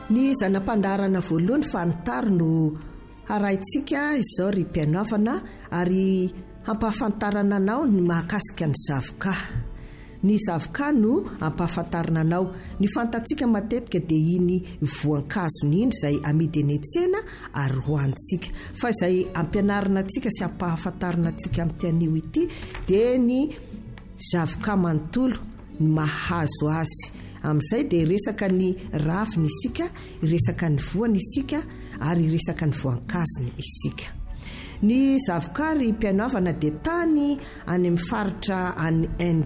Ny zanam-pandarana voalohany fantaro no arahintsika izao ry mpianavana ary hampahafantarana anao ny mahakasika ny zavoka. Ny zavoka no hampahafantarana anao. Ny fantatsika matetika dia iny voankazo iny izay amidy eny an-tsena ary hoantsika. Fa izay ampianarana antsika sy hampahafantarana antsika amin'ity anio ity dia ny zavoka manontolo ny mahazo azy. Amin'izay dia resaka ny raviny isika, resaka ny voany isika ary resaka ny voankazony isika. Ny zavoka ry mpianavana dia tany any amin'ny faritra any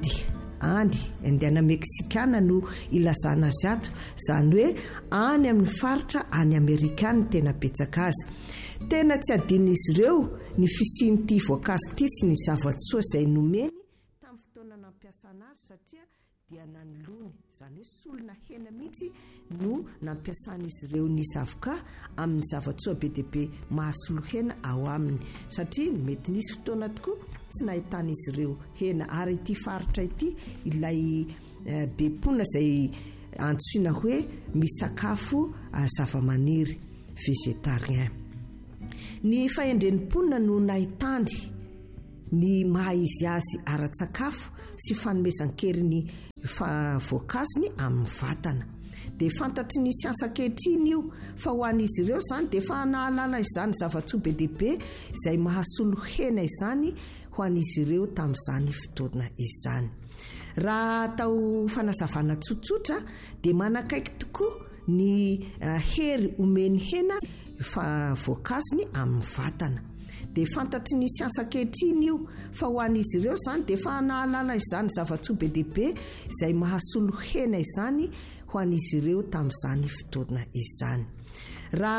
Indiana Meksikana no ilazana azy ato, izany hoe any amin'ny faritra any Amerikana tena betsaka azy. Tena tsy adin'izy ireo ny fisian'ity voankazo ity sy ny zava-tsoa izay nomeny tamin'ny fotoana nampiasana azy satria dia nanolony, izany hoe solona hena mihitsy no nampiasan'izy ireo ny zavoka amin'ny zava-tsoa be dia be mahasolo hena ao aminy, satria mety nisy fotoana tokoa tsy nahitan'izy ireo hena. Ary ity faritra ity ilay bepona izay antsoina hoe misakafo zava-maniry végétarien. Ny fahendrenimponina no nahitany ny maha izy azy ara-tsakafo sy fanomezan-keriny voankazony amin'ny vatana. Dia fantatry ny siansa ankehitriny io fa ho an'izy ireo izany dia fa nahalala izany zava-tsoa be dia be izay mahasolo hena izany ho an'izy ireo tamin'izany fotoana izany. Raha atao fanazavana tsotsotra dia manakaiky tokoa ny hery omeny hena voankazony amin'ny vatana. Dia fantatry ny siansa ankehitriny io fa ho an'izy ireo izany dia fa nahalala izany zava-tsoa be dia be izay mahasolo hena izany ho an'izy ireo tamin'izany fotoana izany.